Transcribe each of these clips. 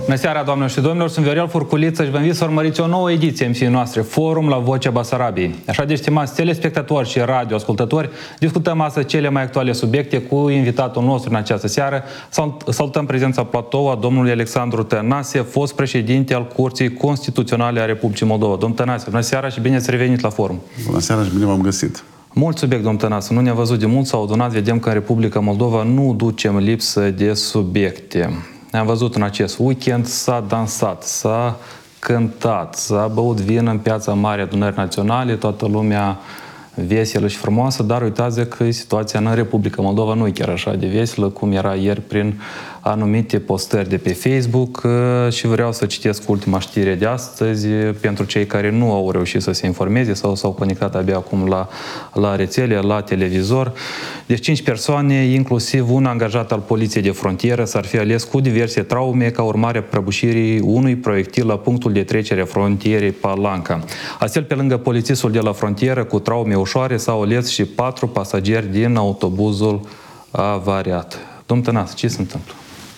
Bună seara, doamnelor și domnilor, sunt Viorel Furculiță și vă invit să urmăriți o nouă ediție emisiunii noastre, Forum la Vocea Basarabiei. Așa de stimați telespectatori și radioascultători, discutăm astăzi cele mai actuale subiecte cu invitatul nostru în această seară. Salutăm prezența platou a domnului Alexandru Tănase, fost președinte al Curții Constituționale a Republicii Moldova. Domnul Tănase, bună seara și bine ați revenit la forum. Bună seara și bine v-am găsit. Mult subiect, domnul Tănase. Nu ne-a văzut de mult, s-au adunat, vedem că în Republica Moldova nu ducem lipsă de subiecte. Am văzut în acest weekend, s-a dansat, s-a cântat, s-a băut vin în Piața Mare Adunării Naționale, toată lumea veselă și frumoasă, dar uitați că situația în Republica Moldova nu e chiar așa de veselă cum era ieri prin anumite postări de pe Facebook și vreau să citesc ultima știre de astăzi pentru cei care nu au reușit să se informeze sau s-au conectat abia acum la rețele, la televizor. Deci 5 persoane, inclusiv un angajat al Poliției de Frontieră, s-ar fi ales cu diverse traume ca urmare a prăbușirii unui proiectil la punctul de trecere a frontierei Palanca. Astfel, pe lângă polițistul de la frontieră cu traume ușoare, s-au ales și 4 pasageri din autobuzul avariat. Domnul Tănase, ce se întâmplă?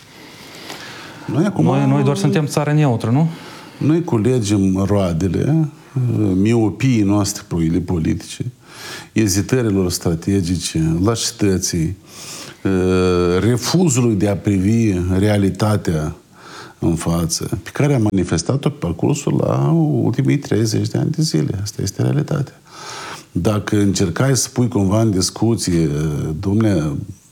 Noi doar suntem țară neutră, nu? Noi culegem roadele miopiei noastre politice, ezitărilor strategice, lașității, refuzului de a privi realitatea în față, pe care am manifestat-o pe parcursul la ultimii 30 de ani de zile. Asta este realitatea. Dacă încercai să pui cumva în discuție, dom'le,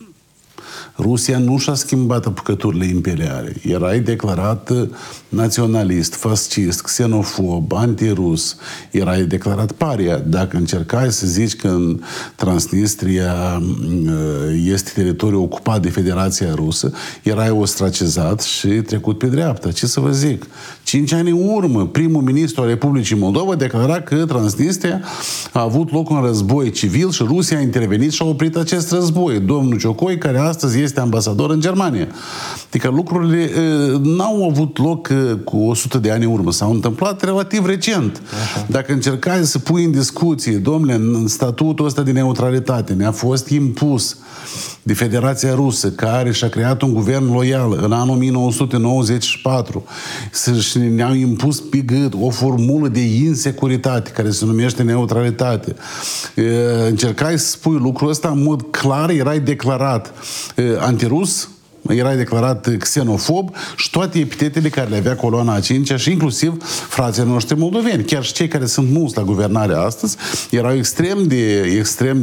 Rusia nu și-a schimbat apucăturile imperiale. Erai declarat naționalist, fascist, xenofob, antirus. Erai declarat paria. Dacă încercai să zici că în Transnistria este teritoriu ocupat de Federația Rusă, erai ostracizat și trecut pe dreapta. Ce să vă zic? 5 ani în urmă, primul ministru al Republicii Moldova declara că Transnistria a avut loc un război civil și Rusia a intervenit și a oprit acest război. Domnul Ciocoi, care astăzi este ambasador în Germania. Adică lucrurile n-au avut loc cu 100 de ani în urmă. S-au întâmplat relativ recent. Așa. Dacă încercai să pui în discuție, domnule, în statutul ăsta de neutralitate ne-a fost impus de Federația Rusă, care și-a creat un guvern loial în anul 1994, și ne-au impus pe gât o formulă de insecuritate care se numește neutralitate. Încercai să spui lucrul ăsta în mod clar, erai declarat antirus, erai declarat xenofob și toate epitetele care le avea coloana a 5-a și inclusiv frații noștri moldoveni. Chiar și cei care sunt mulți la guvernare astăzi erau extrem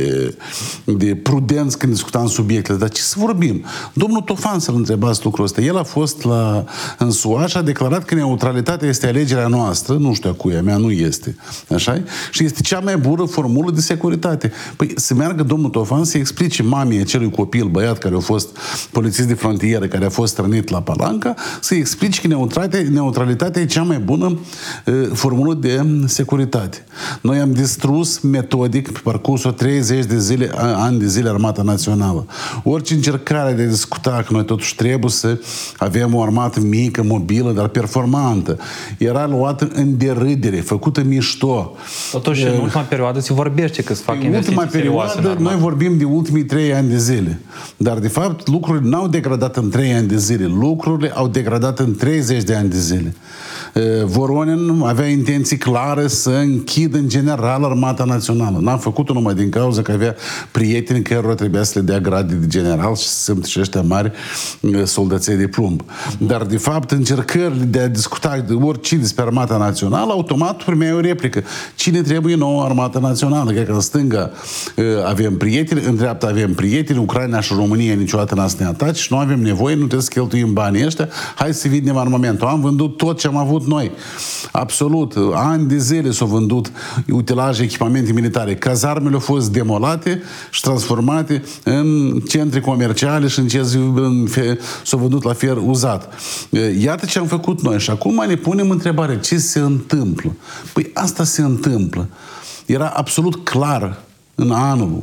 de prudenți când discutam subiectele. Dar ce să vorbim? Domnul Tofan să-l întrebați lucrul ăsta. El a fost în SUA și a declarat că neutralitatea este alegerea noastră, nu știu a cui, a mea nu este. Așa? Și este cea mai bună formulă de securitate. Păi să meargă domnul Tofan să explice mamei acelui copil, băiat care a fost polițist de frontieră, care a fost strănit la Palanca, să-i explici că neutralitatea e cea mai bună formulă de securitate. Noi am distrus metodic pe parcursul 30 de ani de zile Armata Națională. Orice încercare de a discuta că noi totuși trebuie să avem o armată mică, mobilă, dar performantă, era luată în derâdere, făcută mișto. Totuși, în ultima perioadă se vorbește că se fac investiții serioase în armată. Noi vorbim de ultimii 3 ani de zile. Dar, de fapt, lucrurile n-au degradat în 3 ani de zile. Lucrurile au degradat în 30 de ani de zile. Voronin avea intenții clare să închidă în general Armata Națională. N-a făcut-o numai din cauza că avea prieteni cărora trebuia să le dea grade de general și să se ăștia mari soldăței de plumb. Dar, de fapt, încercările de a discuta de oricine despre Armata Națională, automat primeai o replică. Cine trebuie nouă Armata Națională? Că în stânga avem prieteni, în dreapta avem prieteni, Ucraina și România niciodată n-a să ne ataci și nu avem nevoie, nu trebuie să cheltuim banii ăștia, hai să vindem armamentul. Am vândut tot ce am avut noi. Absolut. Ani de zile s-au vândut utilaje, echipamente militare. Cazarmele au fost demolate și transformate în centre comerciale și în ce s-au vândut la fier uzat. Iată ce am făcut noi. Și acum ne punem întrebarea, ce se întâmplă? Păi asta se întâmplă. Era absolut clar în anul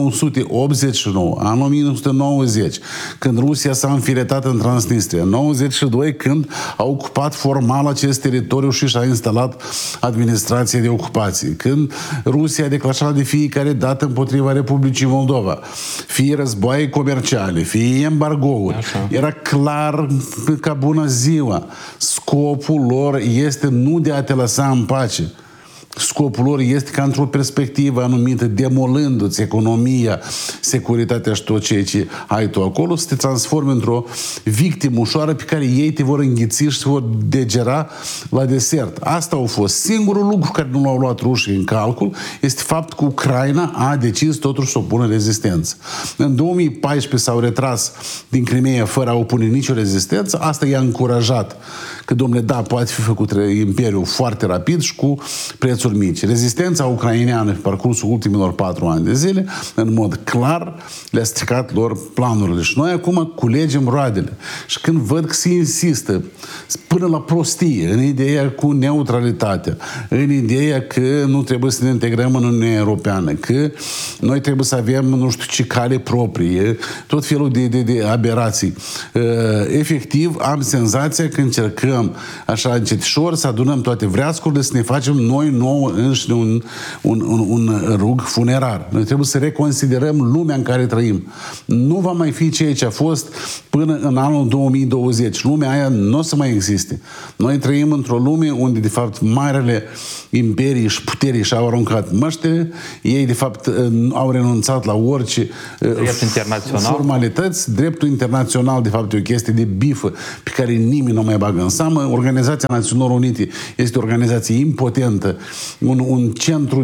1989, anul 1990, când Rusia s-a înfiletat în Transnistria, 92, când a ocupat formal acest teritoriu și și-a instalat administrație de ocupație, când Rusia a declanșat de fiecare dată împotriva Republicii Moldova, fie războaie comerciale, fie embargouri. Așa. Era clar ca bună ziua. Scopul lor este nu de a te lăsa în pace. Scopul lor este ca într-o perspectivă anumită, demolându-ți economia, securitatea și tot ceea ce ai tu acolo, să te transformi într-o victimă ușoară pe care ei te vor înghiți și se vor degera la desert. Asta a fost. Singurul lucru care nu l-au luat rușii în calcul este faptul că Ucraina a decis totuși să opună rezistență. În 2014 s-au retras din Crimea fără a opune nicio rezistență. Asta i-a încurajat că, domnule, da, poate fi făcut imperiul foarte rapid și cu prețuri mici. Rezistența ucraineană pe parcursul ultimilor 4 ani de zile, în mod clar, le-a stricat lor planurile. Și noi acum culegem roadele. Și când văd că se insistă până la prostie, în ideea cu neutralitatea, în ideea că nu trebuie să ne integrăm în Uniunea Europeană, că noi trebuie să avem nu știu ce cale proprie, tot felul de aberații. Efectiv, am senzația că încercăm așa încetișor să adunăm toate vreascurile, să ne facem noi nouă înșine un rug funerar. Noi trebuie să reconsiderăm lumea în care trăim. Nu va mai fi ceea ce a fost până în anul 2020. Lumea aia nu o să mai existe. Noi trăim într-o lume unde, de fapt, marele imperii și puterii și-au aruncat măștile. Ei, de fapt, au renunțat la orice drept internațional. Formalități. Dreptul internațional, de fapt, e o chestie de bifă pe care nimeni nu mai bagă în seamă. Organizația Națiunilor Unite este o organizație impotentă, un centru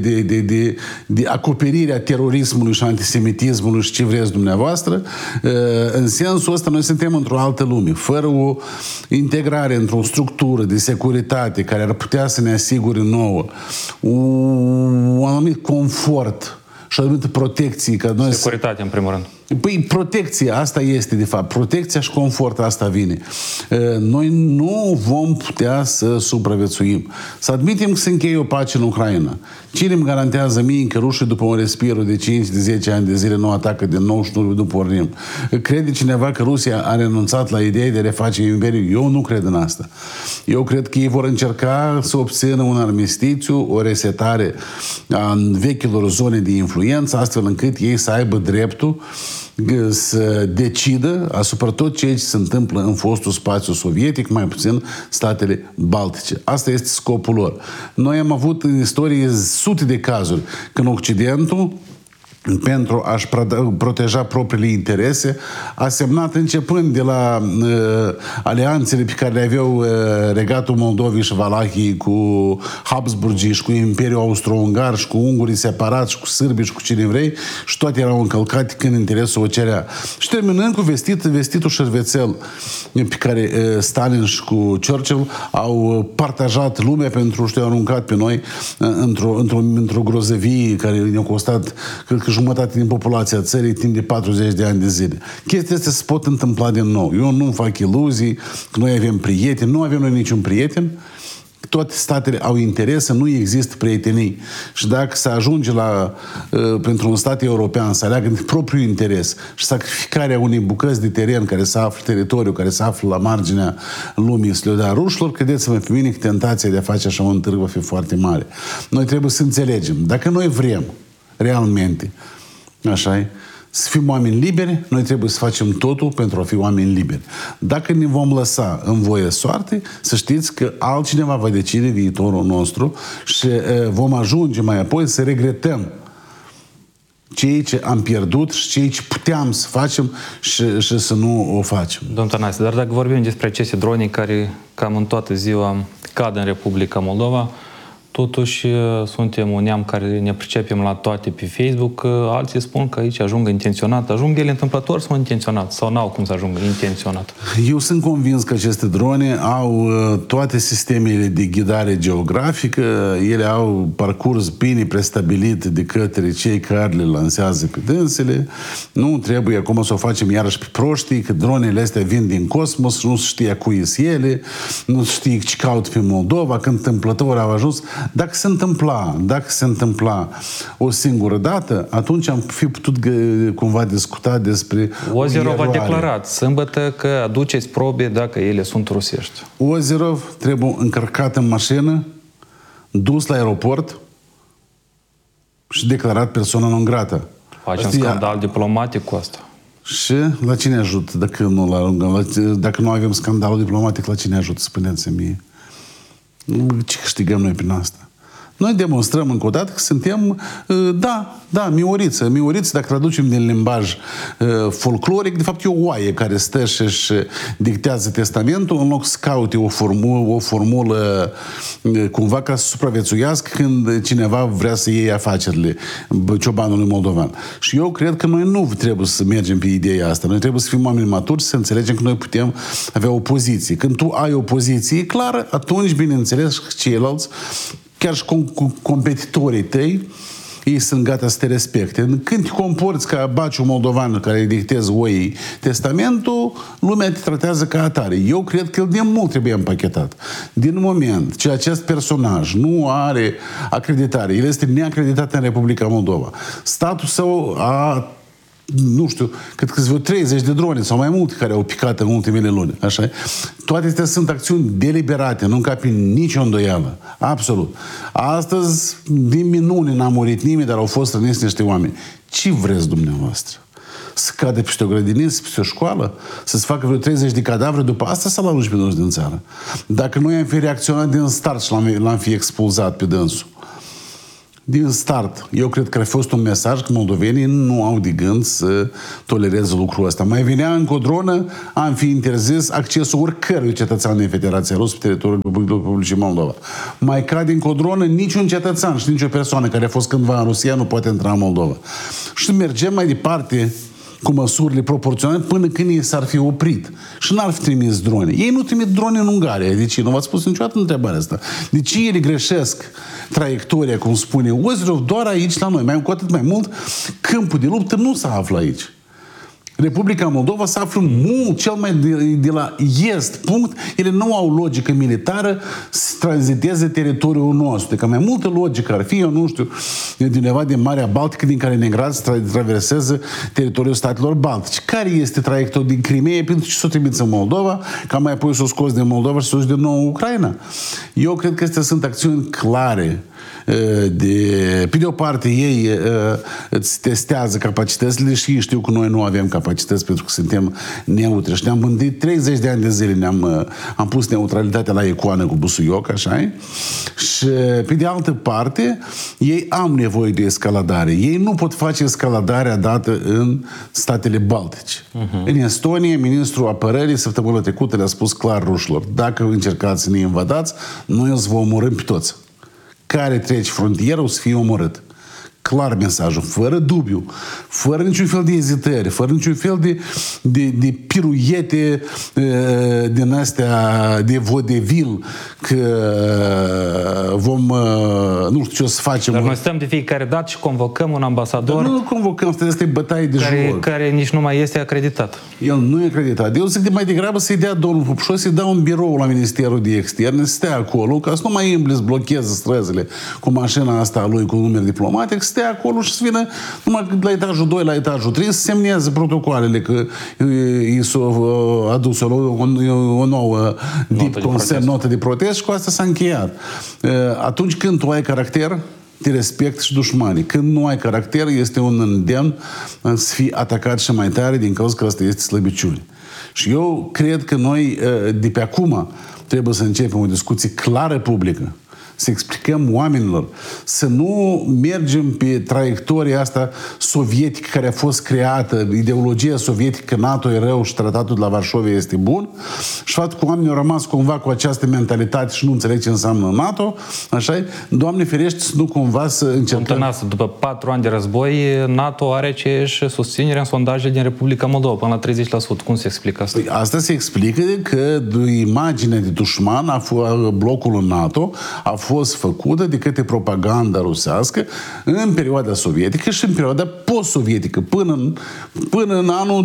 de acoperire a terorismului și antisemitismului și ce vreți dumneavoastră. În sensul ăsta, noi suntem într-o altă lume, fără o integrare într-o structură de securitate care ar putea să ne asigure nouă un anumit confort și o anumită protecție. Ca noi securitate, în primul rând. Păi, protecția, asta este, de fapt. Protecția și confort, asta vine. Noi nu vom putea să supraviețuim. Să admitem că se încheie o pace în Ucraina. Cine îmi garantează mie că rușii, după un respiro de 5-10 ani de zile, nu atacă din nou și nu pornim? Crede cineva că Rusia a renunțat la ideea de reface imperiul? Eu nu cred în asta. Eu cred că ei vor încerca să obțină un armistițiu, o resetare a vechilor zone de influență, astfel încât ei să aibă dreptul să decidă asupra tot ceea ce se întâmplă în fostul spațiu sovietic, mai puțin statele baltice. Asta este scopul lor. Noi am avut în istorie sute de cazuri când Occidentul, pentru a-și proteja propriile interese, a semnat începând de la alianțele pe care le aveau Regatul Moldovei și Valahiei cu Habsburgii și cu Imperiul Austro-Ungar și cu ungurii separați și cu sârbii și cu cine vrei, și toate erau încălcate când interesul o cerea. Și terminând cu vestitul șervețel pe care Stalin și cu Churchill au partajat lumea pentru a aruncat pe noi într-o grozăvie care ne-a costat, cred că, jumătate din populația țării timp de 40 de ani de zile. Chestia asta se pot întâmpla din nou. Eu nu fac iluzii că noi avem prieteni. Nu avem noi niciun prieten. Toate statele au interese, nu există prietenii. Și dacă se ajunge la, pentru un stat european, să aleagă de propriul interes și sacrificarea unei bucăți de teren care se află, teritoriu care se află la marginea lumii, să le dea rușilor, credeți-mă pe mine că tentația de a face așa un târg va fi foarte mare. Noi trebuie să înțelegem. Dacă noi vrem realmente, așa să fim oameni liberi, noi trebuie să facem totul pentru a fi oameni liberi. Dacă ne vom lăsa în voie soarte, să știți că altcineva va decide viitorul nostru și vom ajunge mai apoi să regretăm ceea ce am pierdut și ceea ce puteam să facem și să nu o facem. Domnul Tănase, dar dacă vorbim despre aceste drone care cam în toată ziua cad în Republica Moldova, totuși suntem un neam care ne pricepem la toate pe Facebook, alții spun că aici ajung intenționat. Ajung ele întâmplător sau intenționat? Sau n-au cum să ajungă intenționat? Eu sunt convins că aceste drone au toate sistemele de ghidare geografică, ele au parcurs bine prestabilit de către cei care le lansează pe dânsele. Nu trebuie acum să o facem iarăși pe proștii, că dronele astea vin din cosmos, nu se știe cui sunt ele, nu se știe ce caut pe Moldova, când întâmplător au ajuns. Dacă se întâmpla o singură dată, atunci am fi putut cumva discuta despre Ozerov a declarat sâmbătă că aduceți probe dacă ele sunt rusești. Ozerov trebuie încărcat în mașină, dus la aeroport și declarat persoană non grata. Facem scandal diplomatic cu asta. Și la cine ajută? Dacă nu avem scandalul diplomatic, la cine ajută? Spuneți-mi mie. Ce câștigăm noi prin asta? Noi demonstrăm încă o dată că suntem, mioriță, dacă traducem din limbaj folcloric, de fapt e o oaie care stă și își dictează testamentul în loc să caute o formulă cumva ca să supraviețuiască când cineva vrea să iei afacerile ciobanului moldovan. Și eu cred că noi nu trebuie să mergem pe ideea asta. Noi trebuie să fim oameni maturi, să înțelegem că noi putem avea o poziție. Când tu ai o poziție clară, atunci, bineînțeles, că ceilalți chiar și competitorii tăi, ei sunt gata să te respecte. Când te comporți ca baciul moldovan care îi dictează oii testamentul, lumea te tratează ca atare. Eu cred că el de mult trebuie împachetat. Din moment ce acest personaj nu are acreditare, el este neacreditat în Republica Moldova, statul său a cred că sunt 30 de drone sau mai multe care au picat în ultimele luni. Așa? Toate astea sunt acțiuni deliberate, nu încape nicio îndoială. Absolut. Astăzi, din minune, n-a murit nimeni, dar au fost răniți niște oameni. Ce vreți dumneavoastră? Să cadă peste o grădiniță, peste o școală? Să-ți facă vreo 30 de cadavre după asta să-l arunci pe dânsul din țară? Dacă noi am fi reacționat din start și l-am fi expulzat pe dânsul, din start, eu cred că a fost un mesaj că moldovenii nu au de gând să tolereze lucrul ăsta. Mai venea încă o dronă, am fi interzis accesul oricărui cetățean din Federația Rusă pe teritoriul Republicii Moldova. Mai cade încă o dronă, niciun cetățean și nicio persoană care a fost cândva în Rusia nu poate intra în Moldova. Și mergem mai departe cu măsurile proporționale până când ei s-ar fi oprit. Și n-ar fi trimis drone. Ei nu trimit drone în Ungaria. De ce? Nu v-ați spus niciodată întrebarea asta. De ce ei greșesc traiectoria, cum spune Ozerov, doar aici la noi? Cu atât mai mult, câmpul de luptă nu se află aici. Republica Moldova se află mult, cel mai de la est punct. Ele nu au logică militară să tranziteze teritoriul nostru. Că mai multă logică ar fi, eu nu știu, de undeva din Marea Baltică, din Kaliningrad să traverseze teritoriul statelor baltice. Care este traiectul din Crimea pentru ce s-o trimiți în Moldova, ca mai apoi s-o scos din Moldova și s-o duci din nou în Ucraina? Eu cred că astea sunt acțiuni clare. Pe de o parte, ei îți testează capacitățile și știu că noi nu avem capacități pentru că suntem neutri. Și ne-am gândit 30 de ani de zile, am pus neutralitatea la icoană cu busuioc, așa. Și pe de altă parte, ei au nevoie de escaladare. Ei nu pot face escaladarea dată în statele baltice. În Estonia, ministrul apărării săptămâna trecută le-a spus clar rușilor: dacă încercați să ne invadați, noi îți vom omorâm pe toți. Care trece frontiera o să fie omorât. Clar mesajul, fără dubiu, fără niciun fel de ezitări, fără niciun fel de piruiete din astea de vodevil, că vom, nu știu ce o să facem. Dar noi stăm de fiecare dată și convocăm un ambasador. Dar nu convocăm, asta este bătaie de joc. Care nici nu mai este acreditat. El nu e acreditat. Eu zic de mai degrabă să-i dea domnul Pupșor, să-i dea un birou la Ministerul de Externe, să stea acolo, ca să nu mai îmble, să blocheze străzile cu mașina asta a lui cu număr diplomatic, să stea acolo și să vină numai la etajul 2, la etajul 3, să semneze protocoalele că i s-a adus o nouă notă de protest și cu asta s-a încheiat. Atunci când tu ai caracter, te respecti și dușmanii. Când nu ai caracter, este un îndemn să fii atacat și mai tare din cauza că asta este slăbiciune. Și eu cred că noi, de pe acum, trebuie să începem o discuție clară publică, să explicăm oamenilor, să nu mergem pe traiectoria asta sovietică care a fost creată, ideologia sovietică, NATO e rău și tratatul de la Varșovia este bun, și faptul că oamenii au rămas cumva cu această mentalitate și nu înțeleg ce înseamnă NATO, așa e, Doamne ferește să nu cumva să încercăm. După 4 ani de război, NATO are aceeași susținere în sondaje din Republica Moldova, până la 30%. Cum se explică asta? Asta se explică că imaginea de dușman, blocul în NATO, a fost fost făcută de către propaganda rusească în perioada sovietică și în perioada post-sovietică, până în anul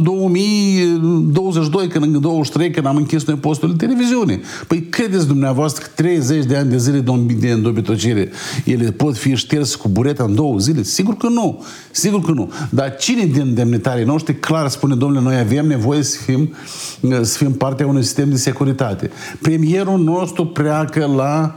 2022, când în 23, când am închis noi postul de televiziune. Păi credeți dumneavoastră că 30 de ani de zile de îndobitocire ele pot fi șterse cu bureta în 2 zile? Sigur că nu. Sigur că nu. Dar cine din demnitarii noștri clar spune, domnule, noi avem nevoie să fim partea unui sistem de securitate. Premierul nostru pleacă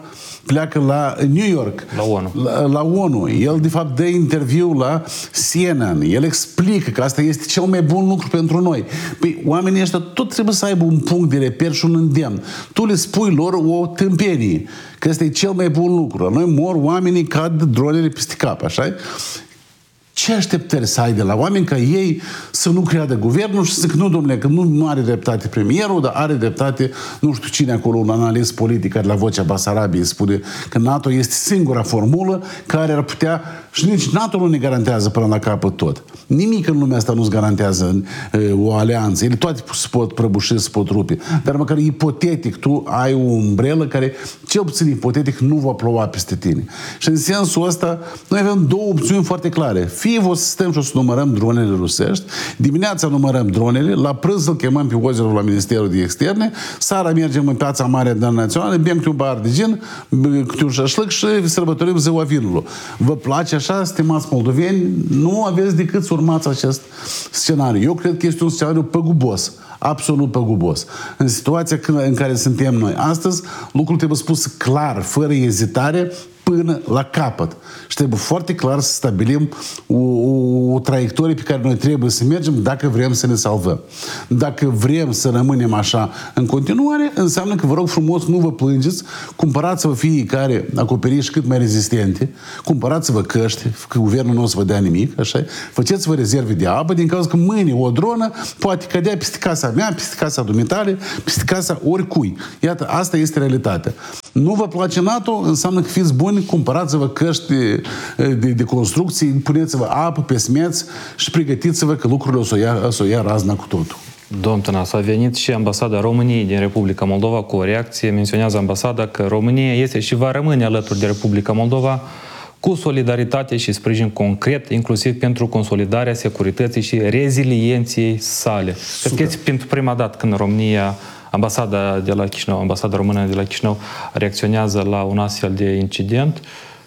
la New York, la ONU. El, de fapt, dă interviu la CNN. El explică că asta este cel mai bun lucru pentru noi. Păi, oamenii ăștia tot trebuie să aibă un punct de reper și un îndemn. Tu le spui lor o tâmpenie, că ăsta e cel mai bun lucru. La noi mor oamenii, cad dronele peste cap, așa? Ce așteptări să ai de la oameni ca ei să nu creadă guvernul și să zic, nu, domnule, că nu are dreptate premierul, dar are dreptate nu știu cine acolo, un analist politic care la Vocea Basarabiei spune că NATO este singura formulă care ar putea, și nici NATO nu ne garantează până la capăt tot. Nimic în lumea asta nu-ți garantează o alianță. Ele toate se pot prăbuși, se pot rupe. Dar măcar ipotetic tu ai o umbrelă care, cel puțin ipotetic, nu va ploua peste tine. Și în sensul ăsta, noi avem 2 opțiuni foarte clare. Fie o să stăm și o să numărăm dronele rusești, dimineața numărăm dronele, la prânz îl chemăm pe Ozerul la Ministerul de Externe, seara mergem în Piața Mare Națională, bem câte un bar de gin, câte un șașlăc și sărbătorim ziua vinului. Vă place așa, stimați moldoveni? Nu aveți decât să urmați acest scenariu. Eu cred că este un scenariu păgubos. Absolut păgubos. În situația în care suntem noi astăzi, lucrul trebuie spus clar, fără ezitare, până la capăt. Și trebuie foarte clar să stabilim o traiectorie pe care noi trebuie să mergem dacă vrem să ne salvăm. Dacă vrem să rămânem așa în continuare, înseamnă că, vă rog frumos, nu vă plângeți, cumpărați-vă fiecare acoperiși cât mai rezistente, cumpărați-vă căști, că guvernul nu o să vă dea nimic, așa, faceți-vă rezerve de apă, din cauza că mâine o dronă poate cădea peste casa mea, peste casa dumitale, peste casa oricui. Iată, asta este realitatea. Nu vă place NATO, înseamnă că fiți buni, cumpărați-vă căști de construcții, puneți-vă apă pe smeți și pregătiți-vă că lucrurile o să o ia razna cu totul. Domnul Tănase, a venit și ambasada României din Republica Moldova cu o reacție. Menționează ambasada că România este și va rămâne alături de Republica Moldova cu solidaritate și sprijin concret, inclusiv pentru consolidarea securității și rezilienței sale. Cred că este pentru prima dată când România, ambasada de la Chișinău, ambasada română de la Chișinău reacționează la un astfel de incident.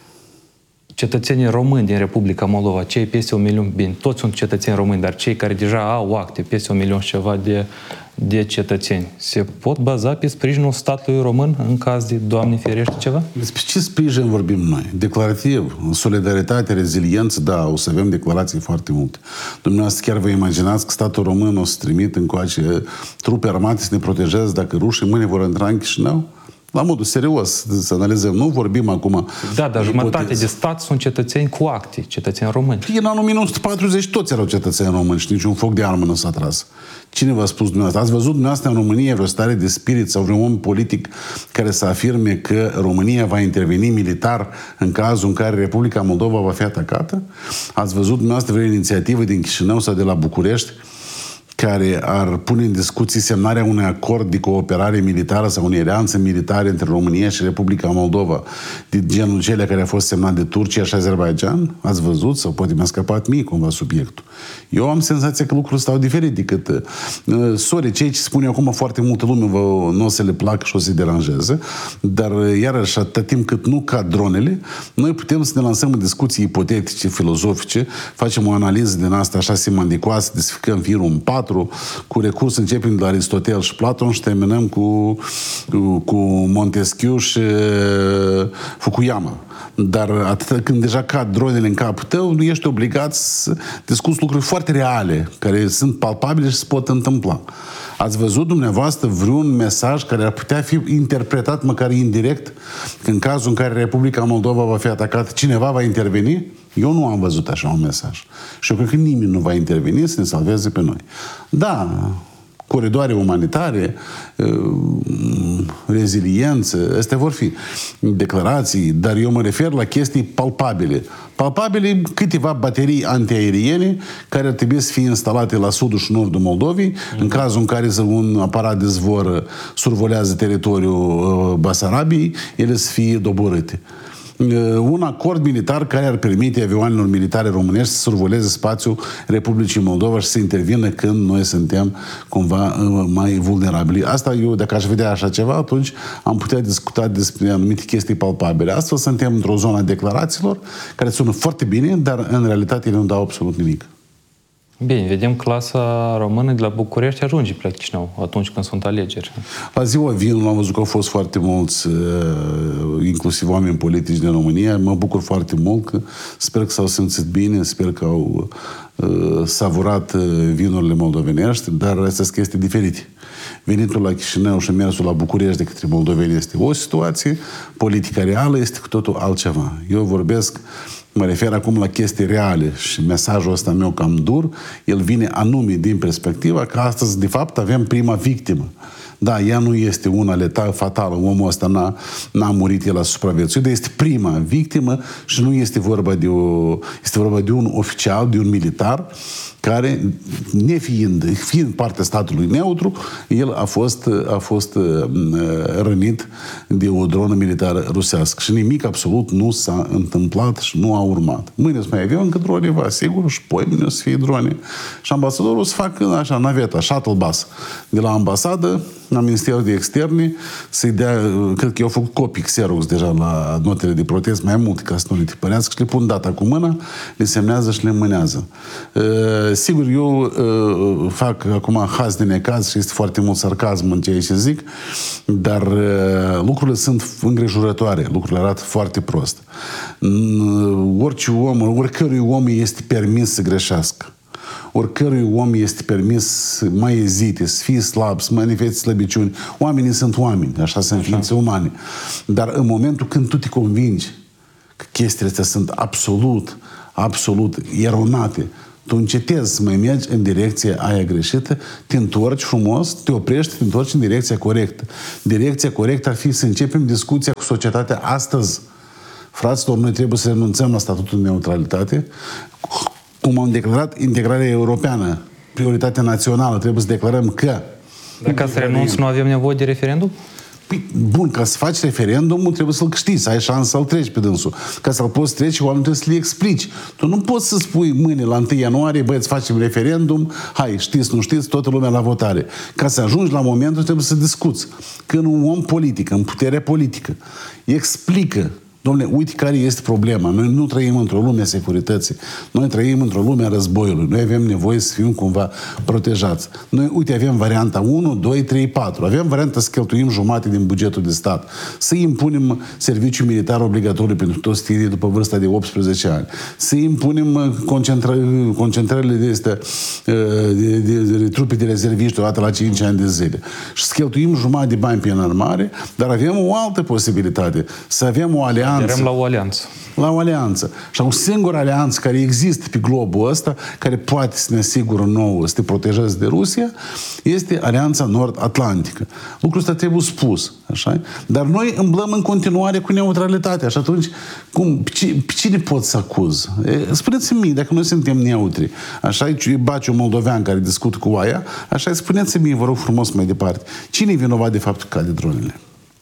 Cetățenii români din Republica Moldova, cei peste 1 milion, bine, toți sunt cetățeni români, dar cei care deja au acte, peste 1 milion și ceva de cetățeni, se pot baza pe sprijinul statului român în caz de, Doamne ferește, ceva? Despre ce sprijin vorbim noi? Declarativ, solidaritate, reziliență, da, o să avem declarații foarte multe. Dumneavoastră chiar vă imaginați că statul român o să trimit încoace trupe armate să ne protejeze dacă rușii mâine vor intra în Chișinău? La modul serios, să analizăm. Nu vorbim acum... Da, dar jumătate de stat sunt cetățeni cu acte, cetățeni români. În anul 1940 toți erau cetățeni români și niciun foc de armă nu s-a tras. Cine v-a spus dumneavoastră? Ați văzut dumneavoastră în România vreo stare de spirit sau vreun om politic care să afirme că România va interveni militar în cazul în care Republica Moldova va fi atacată? Ați văzut dumneavoastră vreo inițiativă din Chișinău sau de la București care ar pune în discuție semnarea unui acord de cooperare militară sau unei alianțe militare între România și Republica Moldova, de genul celea care a fost semnat de Turcia și Azerbaidjan? Ați văzut? Sau poate mi-a scăpat mie cumva subiectul. Eu am senzația că lucrurile stau diferit decât... Sorry, cei ce spune acum foarte multă lume nu o să le placă și o să se deranjeze, dar iarăși atâta timp cât nu cad dronele, noi putem să ne lansăm în discuții ipotetice, filozofice, facem o analiză din asta așa semanticoasă, desficăm firul în 4, cu recurs începem de la Aristotel și Platon și terminăm cu Montesquieu și Fukuyama. Dar atât când deja cad dronele în capul tău, nu ești obligat să discuți lucruri foarte reale, care sunt palpabile și se pot întâmpla. Ați văzut dumneavoastră vreun mesaj care ar putea fi interpretat măcar indirect că în cazul în care Republica Moldova va fi atacată, cineva va interveni? Eu nu am văzut așa un mesaj. Și eu cred că nimeni nu va interveni să ne salveze pe noi. Da, coridoare umanitare, reziliență, astea vor fi declarații, dar eu mă refer la chestii palpabile. Palpabile, câteva baterii antiaeriene care ar trebui să fie instalate la sudul și nordul Moldovei, în cazul în care un aparat de zbor survolează teritoriul Basarabiei, ele să fie doborâte. Un acord militar care ar permite avioanelor militare românești să survoleze spațiul Republicii Moldova și să intervină când noi suntem cumva mai vulnerabili. Asta eu, dacă aș vedea așa ceva, atunci am putea discuta despre anumite chestii palpabile. Astfel suntem într-o zonă a declarațiilor care sună foarte bine, dar în realitate ele nu dau absolut nimic. Bine, vedem clasa română de la București ajunge pe la Chișinău atunci când sunt alegeri. La ziua vinului am văzut că au fost foarte mulți, inclusiv oameni politici din România. Mă bucur foarte mult, că sper că s-au simțit bine, sper că au savurat vinurile moldovenești, dar astea sunt chestii diferite. Venitul la Chișinău și mersul la București de către moldoveni este o situație, politica reală este cu totul altceva. Eu vorbesc, mă refer acum la chestii reale și mesajul ăsta meu cam dur, el vine anume din perspectiva că astăzi, de fapt, avem prima victimă. Da, ea nu este una letală, fatală, omul ăsta n-a murit, el a supraviețuit, dar este prima victimă și nu este vorba este vorba de un oficial, de un militar, care, fiind partea statului neutru, el a fost rănit de o dronă militară rusească. Și nimic absolut nu s-a întâmplat și nu a urmat. Mâine o să mai avem încă drone, vă asigur, și poimine o să fie drone. Și ambasadorul o să facă așa, naveta, shuttle bus, de la ambasadă la Ministerul de Externe, să-i dea, cred că eu au făcut copii Xerox deja la notele de protest, mai multe ca să nu le tipărească, și le pun data cu mâna, le semnează și le mânează. Sigur, eu fac acum haz de necaz și este foarte mult sarcasm în ceea ce zic, dar lucrurile sunt îngrijorătoare, lucrurile arată foarte prost. Orice om, oricărui om este permis să greșească. Oricărui om este permis să mai ezite, să fie slab, să manifeste slăbiciuni. Oamenii sunt oameni, așa sunt ființe umane. Dar în momentul când tu te convingi că chestiile astea sunt absolut eronate, tu încetezi să mai mergi în direcția aia greșită, te întorci frumos, te oprești, te întorci în direcția corectă. Direcția corectă ar fi să începem discuția cu societatea astăzi. Fraților, noi trebuie să renunțăm la statutul de neutralitate. Cum am declarat integrarea europeană, prioritatea națională, trebuie să declarăm că... Dar ca să renunți, nu avem nevoie de referendum? Păi, bun, ca să faci referendumul, trebuie să-l câștigi, să ai șansă să-l treci pe dânsul. Ca să-l poți trece, oamenii trebuie să le explici. Tu nu poți să spui mâine, la 1 ianuarie, băieți, facem referendum, hai, știți, nu știți, toată lumea la votare. Ca să ajungi la momentul, trebuie să discuți. Când un om politic, în putere politică, explică, dom'le, uite care este problema. Noi nu trăim într-o lume a securității. Noi trăim într-o lume a războiului. Noi avem nevoie să fim cumva protejați. Noi, uite, avem varianta 1, 2, 3, 4. Avem varianta să cheltuim jumate din bugetul de stat. Să impunem serviciu militar obligatoriu pentru toți tinerii după vârsta de 18 ani. Să impunem concentrările de astea de trupe de rezerviști odată la 5 ani de zile. Și să cheltuim jumătate de bani pe înarmare, dar avem o altă posibilitate. Să avem o alianță. Aderăm la o alianță. La o alianță. Și o singură alianță care există pe globul ăsta, care poate să ne asigură nouă, să te protejeze de Rusia, este Alianța Nord-Atlantică. Lucrul ăsta trebuie spus. Așa? Dar noi îmblăm în continuare cu neutralitatea. Și atunci, pe cine pot să acuz? Spuneți-mi mie, dacă noi suntem neutri, așa, e Baciu moldovean care discută cu aia, așa, spuneți-mi mie, vă rog frumos mai departe, cine e vinovat de faptul că cade dronele?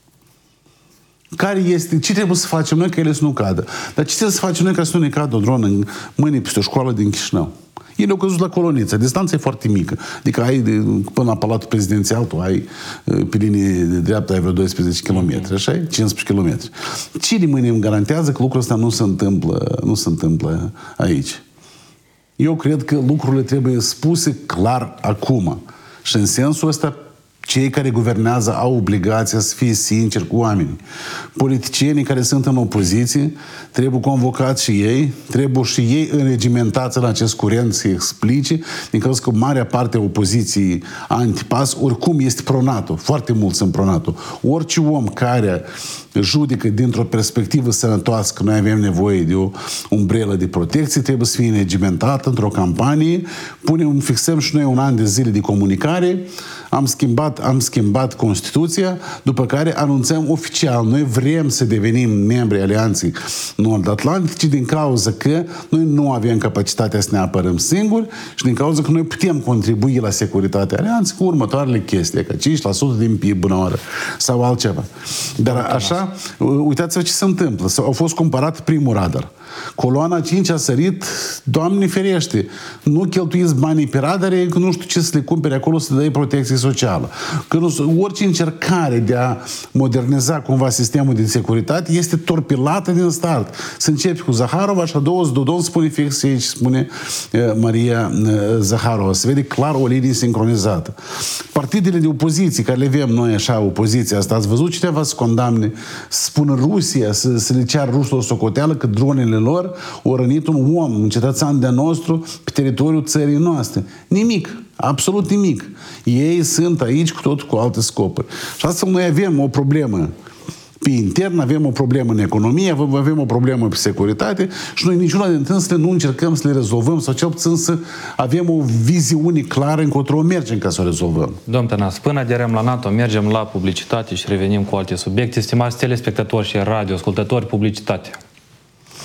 Ce trebuie să facem noi ca ele să nu cadă? Dar ce trebuie să facem noi ca să nu ne cadă o dronă în mâine peste o școală din Chișinău? Ele au căzut la Colonița. Distanța e foarte mică. Adică ai până la Palatul Prezidențial, tu ai pe linie de dreapta ai vreo 12 km, așa? 15 km. Cine mâine îmi garantează că lucrul ăsta nu se întâmplă aici? Eu cred că lucrurile trebuie spuse clar acum. Și în sensul ăsta cei care guvernează au obligația să fie sinceri cu oamenii. Politicienii care sunt în opoziție trebuie convocați și ei, trebuie și ei înregimentați în acest curent să explice, din cauza că marea parte a opoziției antipas oricum este pro-NATO, foarte mult sunt pro-NATO. Orice om care judecă dintr-o perspectivă sănătoasă că noi avem nevoie de o umbrelă de protecție, trebuie să fie înregimentat într-o campanie, fixăm și noi un an de zile de comunicare, am schimbat Constituția, după care anunțăm oficial, noi vrem să devenim membri Alianței Nord-Atlantice din cauza că noi nu avem capacitatea să ne apărăm singuri și din cauza că noi putem contribui la securitatea Alianței cu următoarele chestii, ca 5% din PIB bună oară sau altceva. Dar așa, uitați-vă ce se întâmplă. Au fost cumpărat primul radar. Coloana 5 a sărit, Doamne ferește, nu cheltuiți banii pe radare, că nu știu ce să le cumpere acolo să dai protecție socială. Că orice încercare de a moderniza cumva sistemul de securitate este torpilată din start. Se începe cu Zaharova și a doua Dodon spune fix aici, spune Maria Zaharova. Se vede clar o linie sincronizată. Partidele de opoziție, care le avem noi așa, opoziția asta, ați văzut cineva să condamne, să spună Rusia, să le ceară rușilor socoteală că dronele lor au rănit un om, un cetățean de nostru pe teritoriul țării noastre. Nimic. Absolut nimic. Ei sunt aici cu tot cu alte scopuri. Și astfel noi avem o problemă pe intern, avem o problemă în economie, avem o problemă pe securitate și noi niciuna dintre ele nu încercăm să le rezolvăm sau cel puțin să avem o viziune clară încotro mergem ca să o rezolvăm. Domnul Tănase, până aderăm la NATO, mergem la publicitate și revenim cu alte subiecte. Stimați telespectatori și radioascultători, publicitate.